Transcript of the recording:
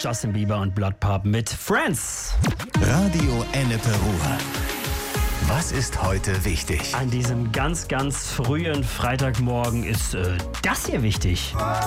Justin Bieber und Blood Pop mit Friends. Radio Ennepe Ruhr. Was ist heute wichtig? An diesem ganz, ganz frühen Freitagmorgen ist das hier wichtig.